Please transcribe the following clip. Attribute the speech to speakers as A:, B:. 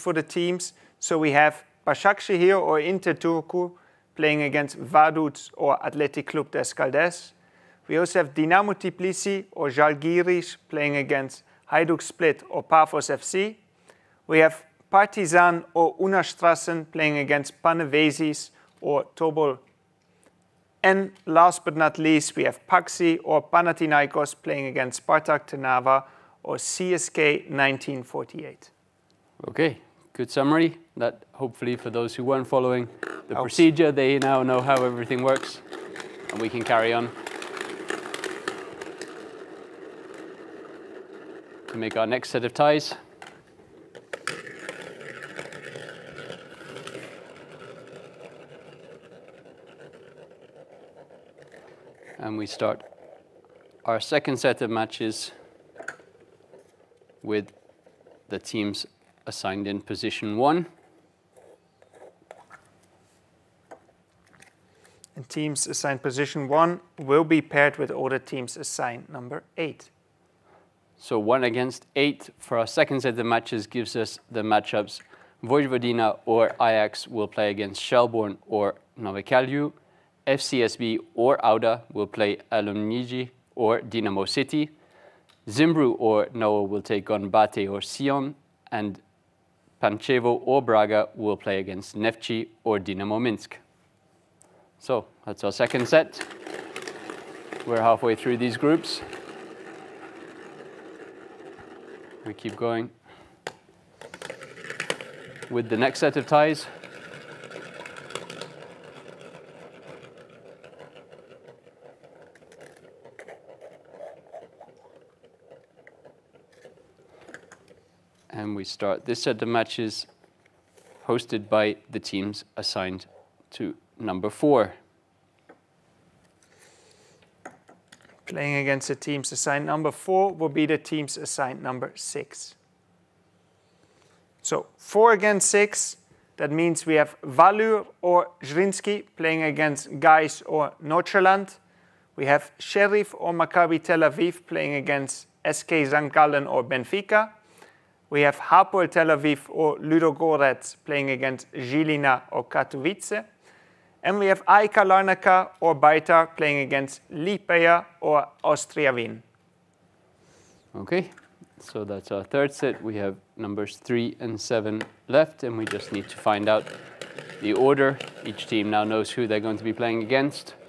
A: for the teams. So we have Başakşehir or Interturku playing against Vaduz or Athletic Club de Escaldes. We also have Dinamo Tbilisi or Žalgiris playing against Hajduk Split or Paphos FC. We have Partizan or Unerstrassen playing against Panevėžys or Tobol. And last but not least, we have Paxi or Panathinaikos playing against Spartak Trnava or CSK 1948.
B: Okay, good summary. That hopefully for those who weren't following the procedure, they now know how everything works and we can carry on to make our next set of ties. And we start our second set of matches with the teams assigned in position 1.
A: And teams assigned position 1 will be paired with all the teams assigned number 8.
B: So 1 against 8 for our second set of matches gives us the matchups Vojvodina or Ajax will play against Shelbourne or Nove Kalju. FCSB or Auda will play Alumniji or Dinamo City. Zimbru or Noah will take on Bate or Sion. And Pančevo or Braga will play against Neftchi or Dinamo Minsk. So that's our second set. We're halfway through these groups. We keep going with the next set of ties. And we start this set of matches hosted by the teams assigned to number 4.
A: Playing against the teams assigned number 4 will be the teams assigned number 6. So 4 against 6, that means we have Valur or Zrinski playing against Gais or Nordsjælland. We have Sheriff or Maccabi Tel Aviv playing against SK St. Gallen or Benfica. We have Hapoel Tel Aviv or Ludogorets playing against Žilina or Katowice. And we have AEK Larnaca or Beitar playing against Liepāja or Austria Wien.
B: Okay, so that's our third set. We have numbers 3 and 7 left, and we just need to find out the order. Each team now knows who they're going to be playing against.